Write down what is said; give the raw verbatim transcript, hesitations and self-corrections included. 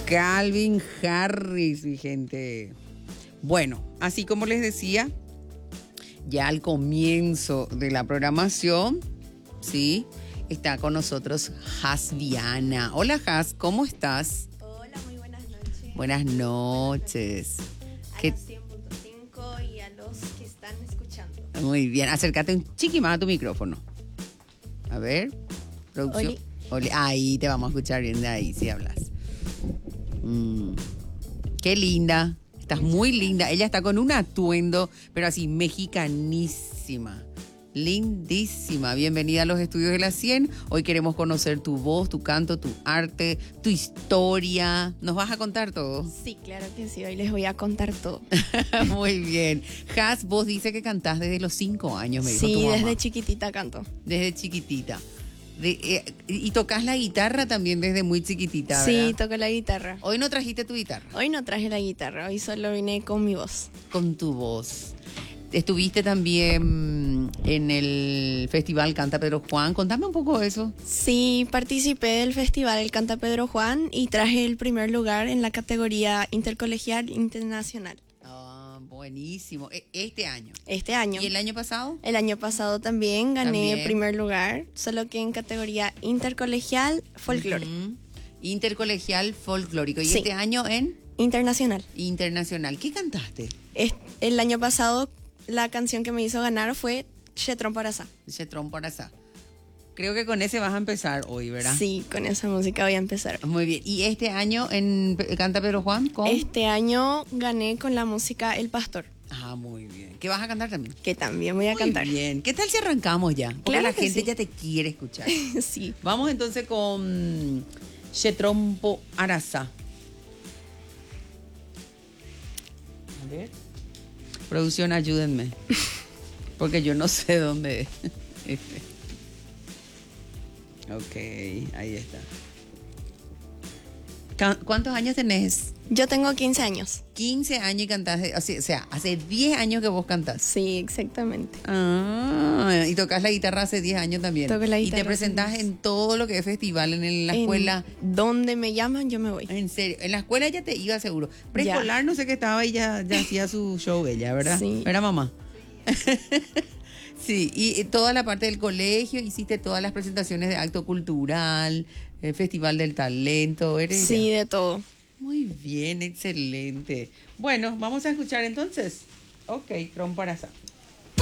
Calvin Harris, mi gente. Bueno, así como les decía, ya al comienzo de la programación, ¿sí? Está con nosotros Has Viana. Hola, Has, ¿cómo estás? Hola, muy buenas noches. Buenas noches. A ¿Qué? los cien punto cinco y a los que están escuchando. Muy bien, acércate un chiqui más a tu micrófono. A ver, producción. Oli. Oli. Ahí te vamos a escuchar bien de ahí, si hablas. Mm. Qué linda. Estás muy linda. Ella está con un atuendo, pero así, mexicanísima. Lindísima. Bienvenida a los estudios de la cien. Hoy queremos conocer tu voz, tu canto, tu arte, tu historia. ¿Nos vas a contar todo? Sí, claro que sí. Hoy les voy a contar todo. Muy bien. Has, vos dices que cantás desde los cinco años, me dijo Sí, tu mamá. desde chiquitita canto. Desde chiquitita. De, eh, y tocas la guitarra también desde muy chiquitita, ¿verdad? Sí, toco la guitarra. Hoy no trajiste tu guitarra. Hoy no traje la guitarra, hoy solo vine con mi voz. Con tu voz. Estuviste también en el festival Canta Pedro Juan. Contame un poco de eso. Sí, participé del festival El Canta Pedro Juan y traje el primer lugar en la categoría intercolegial internacional. Ah, buenísimo. E- Este año. Este año. ¿Y el año pasado? El año pasado también gané También. primer lugar, solo que en categoría intercolegial folclore. Ujú. Intercolegial folclórico. ¿Y Sí. este año en Internacional. internacional? ¿Qué cantaste? Es- el año pasado la canción que me hizo ganar fue Chetrón Parazá. Chetrón para esa. Creo que con ese vas a empezar hoy, ¿verdad? Sí, con esa música voy a empezar. Muy bien. ¿Y este año en Pe- Canta Pedro Juan? ¿Con? Este año gané con la música El Pastor, Ah, muy bien. ¿Qué vas a cantar también? que también voy a Muy cantar. bien. ¿Qué tal si arrancamos ya? Porque Claro la que gente sí. ya te quiere escuchar. Sí. Vamos entonces con Chetrompo Arasa. A ver. Producción, ayúdenme. Porque yo no sé dónde es. Ok, ahí está. Ca- ¿Cuántos años tenés? Yo tengo quince años. quince años y cantás, de- o sea, o sea, hace diez años que vos cantás. Sí, exactamente. Ah, y tocas la guitarra hace diez años también. Toco la y guitarra te presentás hace diez. en todo lo que es festival, en el- la escuela. En donde me llaman, yo me voy. En serio, en la escuela ya te iba seguro. Preescolar no sé qué estaba y ya, ya hacía su show ella, ¿verdad? Sí. ¿Verdad, mamá? Sí, y toda la parte del colegio, hiciste todas las presentaciones de acto cultural, el Festival del Talento, ¿eres? Sí, de todo. Muy bien, excelente. Bueno, vamos a escuchar entonces. Ok, trompa arasa.